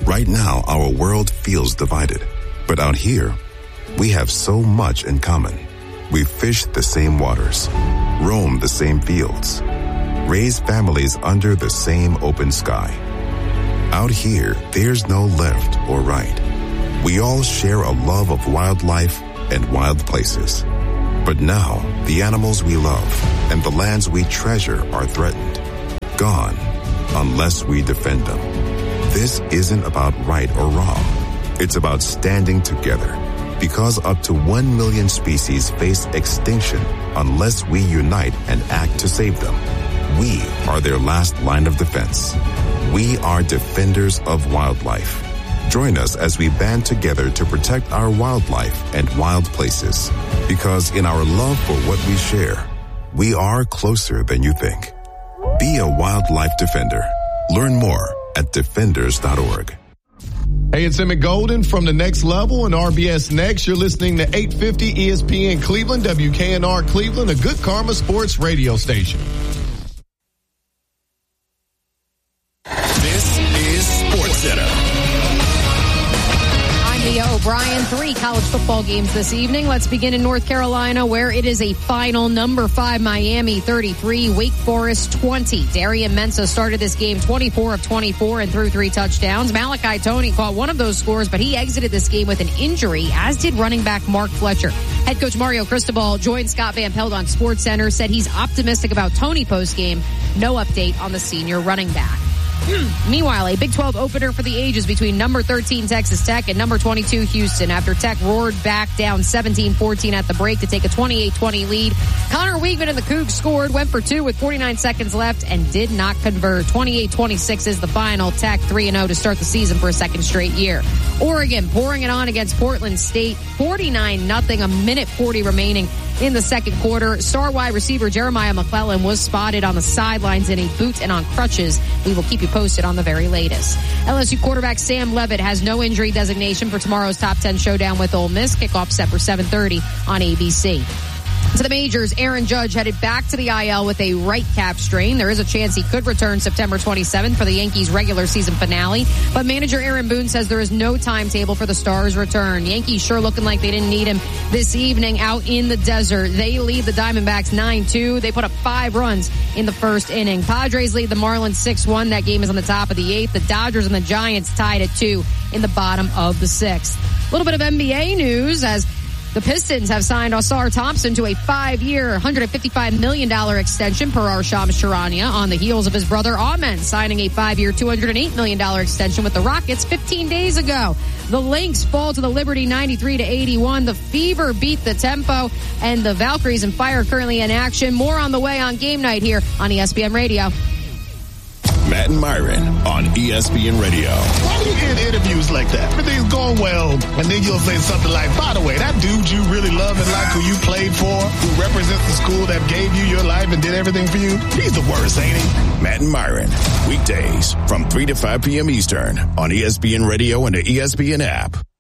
Right now, our world feels divided. But out here, we have so much in common. We fish the same waters, roam the same fields, raise families under the same open sky. Out here, there's no left or right. We all share a love of wildlife and wild places. But now, the animals we love and the lands we treasure are threatened, gone, unless we defend them. This isn't about right or wrong. It's about standing together, because up to 1 million species face extinction unless we unite and act to save them. We are their last line of defense. We are defenders of wildlife. Join us as we band together to protect our wildlife and wild places. Because in our love for what we share, we are closer than you think. Be a wildlife defender. Learn more at defenders.org. Hey, it's Emmett Golden from The Next Level and RBS Next. You're listening to 850 ESPN Cleveland, WKNR Cleveland, a Good Karma Sports radio station. This is SportsCenter. Mia O'Brien, 3 college football games this evening. Let's begin in North Carolina, where it is a final. Number 5, Miami 33, Wake Forest 20. Darian Mensah started this game 24 of 24 and threw 3 touchdowns. Malachi Toney caught one of those scores, but he exited this game with an injury, as did running back Mark Fletcher. Head coach Mario Cristobal joined Scott Van Pelt on SportsCenter, said he's optimistic about Toney postgame. No update on the senior running back. Meanwhile, a Big 12 opener for the ages between number 13 Texas Tech and number 22 Houston. After Tech roared back down 17-14 at the break to take a 28-20 lead, Connor Weigman and the Cougs scored, went for 2 with 49 seconds left, and did not convert. 28-26 is the final. Tech 3-0 to start the season for a second straight year. Oregon pouring it on against Portland State, 49-0, a minute 40 remaining in the second quarter. Star wide receiver Jeremiah McClellan was spotted on the sidelines in a boot and on crutches. We will keep you posted on the very latest. LSU quarterback Sam Leavitt has no injury designation for tomorrow's top 10 showdown with Ole Miss. Kickoff set for 7:30 on ABC. To the majors, Aaron Judge headed back to the IL with a right calf strain. There is a chance he could return September 27th for the Yankees' regular season finale. But manager Aaron Boone says there is no timetable for the Stars' return. Yankees sure looking like they didn't need him this evening out in the desert. They lead the Diamondbacks 9-2. They put up 5 runs in the first inning. Padres lead the Marlins 6-1. That game is on the top of the 8th. The Dodgers and the Giants tied at 2 in the bottom of the 6th. A little bit of NBA news as the Pistons have signed Ausar Thompson to a 5-year, $155 million extension per Arshams Charania on the heels of his brother Amen signing a 5-year, $208 million extension with the Rockets 15 days ago. The Lynx fall to the Liberty 93-81. The Fever beat the Tempo, and the Valkyries and Fire currently in action. More on the way on game night here on ESPN Radio. Matt and Myron on ESPN Radio. Why do you get interviews like that? Everything's going well, and then you'll say something like, by the way, that dude you really love and like, who you played for, who represents the school that gave you your life and did everything for you, he's the worst, ain't he? Matt and Myron, weekdays from 3 to 5 p.m. Eastern on ESPN Radio and the ESPN app.